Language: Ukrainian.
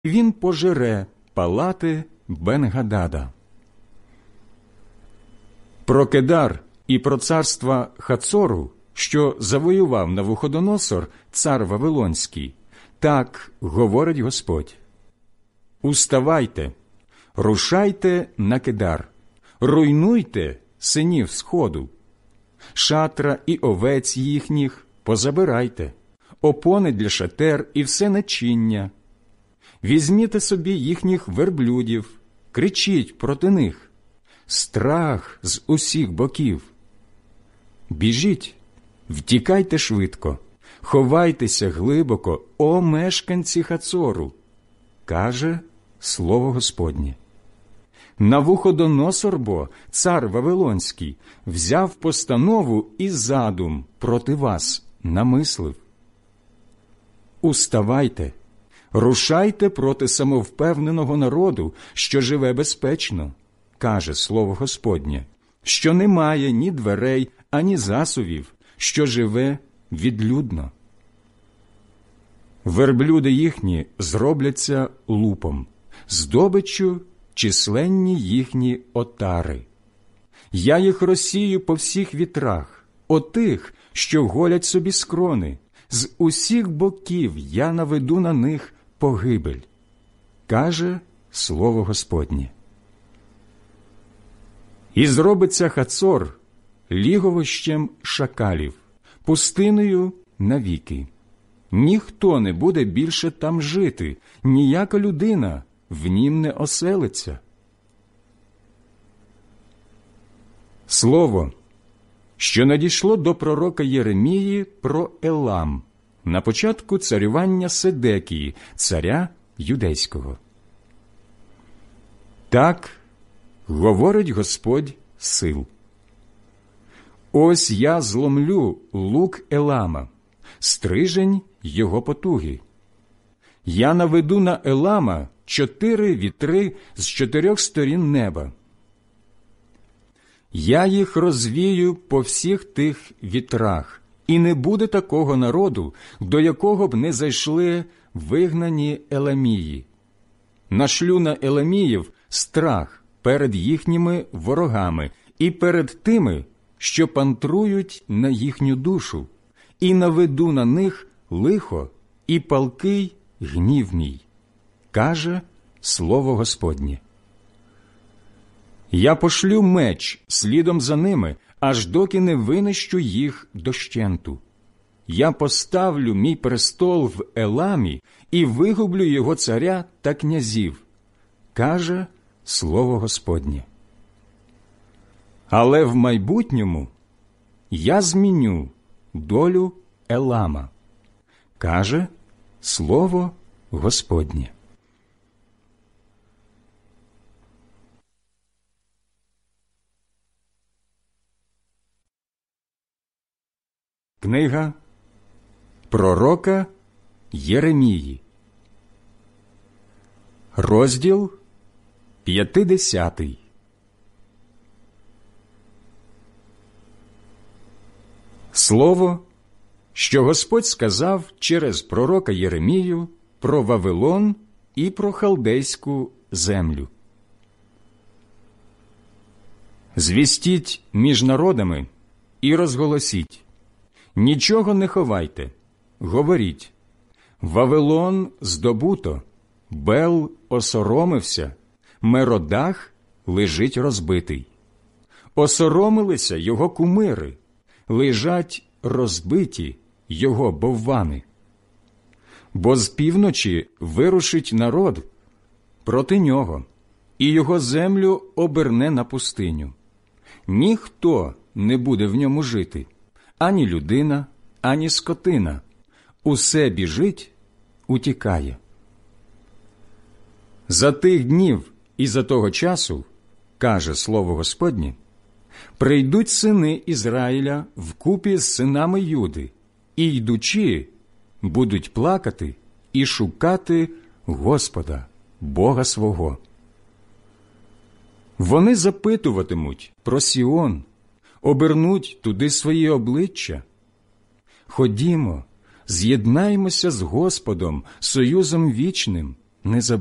він пожере палати Бен-Гадада. Про Кедар і про царства Хацору, що завоював Навуходоносор, цар Вавилонський, так говорить Господь: «Уставайте, рушайте на Кедар, руйнуйте синів сходу, шатра і овець їхніх позабирайте, опони для шатер і все начиння. Візьміте собі їхніх верблюдів, кричіть проти них, страх з усіх боків. Біжіть, втікайте швидко, ховайтеся глибоко, о мешканці Хацору, каже слово Господнє. Навуходоносор бо, цар Вавилонський, взяв постанову і задум проти вас намислив. Уставайте, рушайте проти самовпевненого народу, що живе безпечно, каже слово Господнє, що не має ні дверей, ані засувів, що живе відлюдно. Верблюди їхні зробляться лупом, здобиччю численні їхні отари. Я їх розсію по всіх вітрах, отих, що голять собі скрони, з усіх боків я наведу на них погибель, каже слово Господнє. І зробиться Хацор ліговищем шакалів, пустиною навіки. Ніхто не буде більше там жити, ніяка людина в нім не оселиться. Слово, що надійшло до пророка Єремії про Елам на початку царювання Седекії, царя юдейського. Так говорить Господь сил. Ось я зломлю лук Елама, стрижень його потуги. Я наведу на Елама 4 вітри з 4 сторін неба. Я їх розвію по всіх тих вітрах, і не буде такого народу, до якого б не зайшли вигнані Еламії. Нашлю на Еламіїв страх перед їхніми ворогами і перед тими, що пантрують на їхню душу, і наведу на них лихо і палкий гнів мій, каже слово Господнє. Я пошлю меч слідом за ними, аж доки не винищу їх дощенту. Я поставлю мій престол в Еламі і вигублю його царя та князів, каже слово Господнє. Але в майбутньому я зміню долю Елама, каже слово Господнє. Книга пророка Єремії, розділ 50. Слово, що Господь сказав через пророка Єремію про Вавилон і про халдейську землю. Звістіть між народами і розголосіть. Нічого не ховайте, говоріть. Вавилон здобуто, Бел осоромився, Меродах лежить розбитий. Осоромилися його кумири, лежать розбиті його боввани. Бо з півночі вирушить народ проти нього, і його землю оберне на пустиню. Ніхто не буде в ньому жити, ані людина, ані скотина. Усе біжить, утікає. За тих днів і за того часу, каже слово Господнє, прийдуть сини Ізраїля вкупі з синами Юди, і, йдучи, будуть плакати і шукати Господа, Бога свого. Вони запитуватимуть про Сіон, обернуть туди свої обличчя. Ходімо, з'єднаймося з Господом союзом вічним, не